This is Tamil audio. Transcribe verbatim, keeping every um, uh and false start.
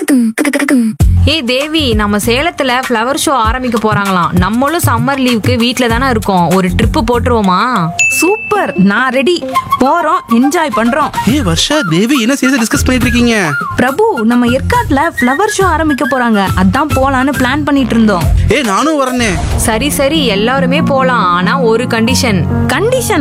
ஏய் தேவி, நம்ம சேலத்துல ஃப்ளவர் ஷோ ஆரம்பிக்க போறாங்களாம். நம்மளும் சம்மர் லீவுக்கு வீட்ல தானே இருக்கோம், ஒரு ட்ரிப் போட்டுருவோமா? சூப்பர், நான் ரெடி. போறோம், என்ஜாய் பண்றோம். ஏ வர்ஷா, தேவி என்ன சீரியஸா டிஸ்கஸ் பண்ணிட்டு இருக்கீங்க? பிரபு, நம்ம ஏற்காட்ல ஃப்ளவர் ஷோ ஆரம்பிக்க போறாங்க, அதான் போலான்னு பிளான் பண்ணிட்டு இருந்தோம். ஏ நானும் வரனே. சரி சரி, எல்லாருமே போலாம். ஆனா ஒரு கண்டிஷன். கண்டிஷன்